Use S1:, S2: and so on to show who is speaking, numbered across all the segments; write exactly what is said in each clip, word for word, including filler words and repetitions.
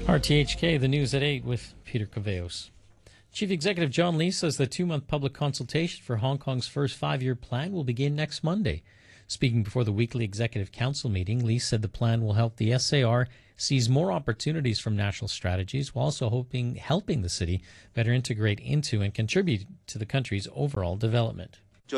S1: R T H K, the news at eight with Peter Caveos. Chief Executive John Lee says the two-month public consultation for Hong Kong's first five-year plan will begin next Monday. Speaking before the weekly Executive Council meeting, Lee said the plan will help the S A R seize more opportunities from national strategies while also hoping, helping the city better integrate into and contribute to the country's overall development.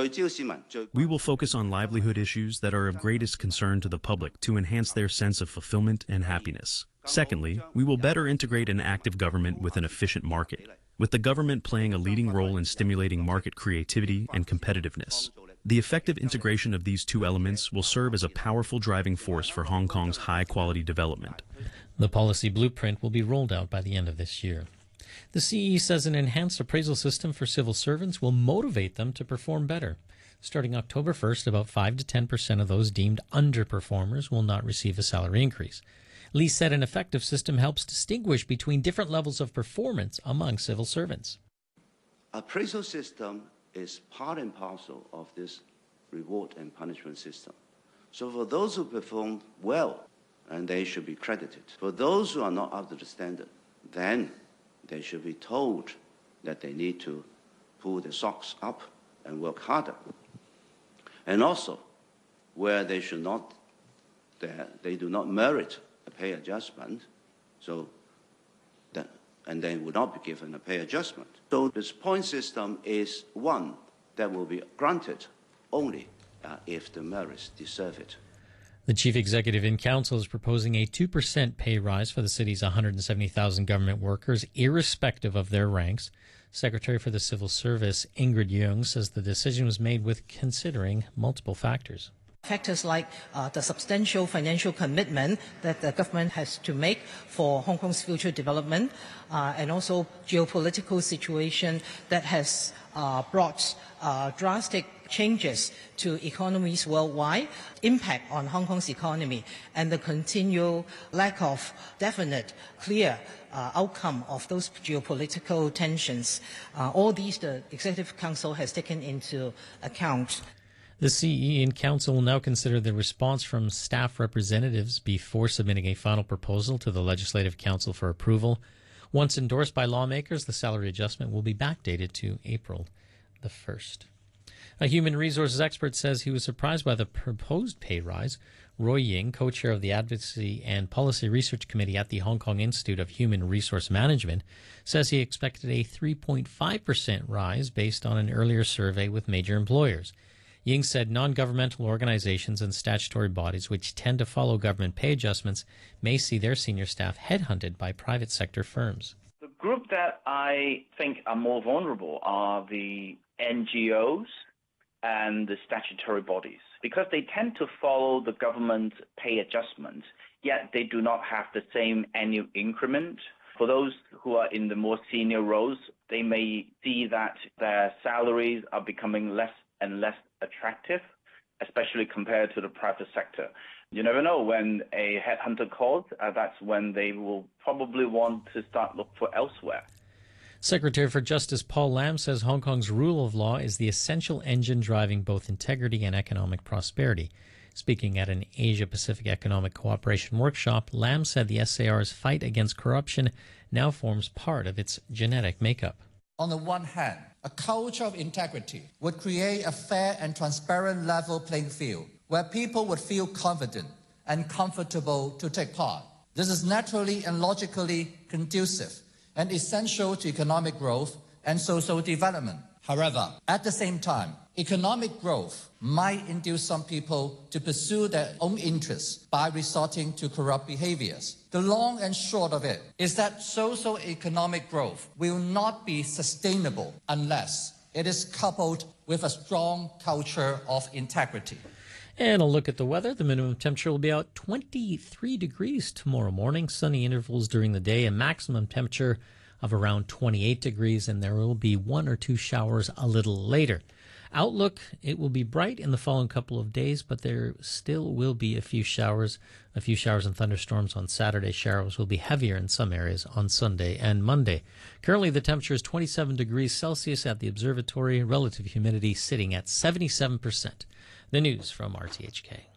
S2: We will focus on livelihood issues that are of greatest concern to the public to enhance their sense of fulfillment and happiness. Secondly, we will better integrate an active government with an efficient market, with the government playing a leading role in stimulating market creativity and competitiveness. The effective integration of these two elements will serve as a powerful driving force for Hong Kong's high-quality development.
S1: The policy blueprint will be rolled out by the end of this year. The C E says an enhanced appraisal system for civil servants will motivate them to perform better. Starting October first, about five to ten percent of those deemed underperformers will not receive a salary increase. Lee said an effective system helps distinguish between different levels of performance among civil servants.
S3: Appraisal system is part and parcel of this reward and punishment system. So for those who perform well, and they should be credited. For those who are not up to the standard, then they should be told that they need to pull their socks up and work harder. And also, where they should not, they do not merit a pay adjustment, so that, and they would not be given a pay adjustment. So this point system is one that will be granted only uh, if the merits deserve it.
S1: The chief executive in council is proposing a two percent pay rise for the city's one hundred seventy thousand government workers, irrespective of their ranks. Secretary for the Civil Service, Ingrid Yeung, says the decision was made with considering multiple factors.
S4: Factors like uh, the substantial financial commitment that the government has to make for Hong Kong's future development, uh, and also geopolitical situation that has uh, brought uh, drastic changes to economies worldwide, impact on Hong Kong's economy, and the continual lack of definite, clear uh, outcome of those geopolitical tensions. Uh, all these the Executive Council has taken into account.
S1: The C E in council will now consider the response from staff representatives before submitting a final proposal to the Legislative Council for approval. Once endorsed by lawmakers, the salary adjustment will be backdated to April the first. A human resources expert says he was surprised by the proposed pay rise. Roy Ying, co-chair of the Advocacy and Policy Research Committee at the Hong Kong Institute of Human Resource Management, says he expected a three point five percent rise based on an earlier survey with major employers. Ying said non-governmental organizations and statutory bodies which tend to follow government pay adjustments may see their senior staff headhunted by private sector firms.
S5: The group that I think are more vulnerable are the N G Os and the statutory bodies, because they tend to follow the government pay adjustment, yet they do not have the same annual increment. For those who are in the more senior roles, they may see that their salaries are becoming less and less attractive, especially compared to the private sector. You never know, when a headhunter calls, uh, that's when they will probably want to start look for elsewhere.
S1: Secretary for Justice Paul Lam says Hong Kong's rule of law is the essential engine driving both integrity and economic prosperity. Speaking at an Asia-Pacific Economic Cooperation workshop, Lam said the S A R's fight against corruption now forms part of its genetic makeup.
S6: On the one hand, a culture of integrity would create a fair and transparent level playing field where people would feel confident and comfortable to take part. This is naturally and logically conducive and essential to economic growth and social development. However, at the same time, economic growth might induce some people to pursue their own interests by resorting to corrupt behaviors. The long and short of it is that social economic growth will not be sustainable unless it is coupled with a strong culture of integrity.
S1: And a look at the weather. The minimum temperature will be out twenty-three degrees tomorrow morning. Sunny intervals during the day. A maximum temperature of around twenty-eight degrees, and there will be one or two showers a little later. Outlook, it will be bright in the following couple of days, but there still will be a few showers, a few showers and thunderstorms on Saturday. Showers will be heavier in some areas on Sunday and Monday. Currently, the temperature is twenty-seven degrees Celsius at the observatory. Relative humidity sitting at seventy-seven percent. The news from R T H K.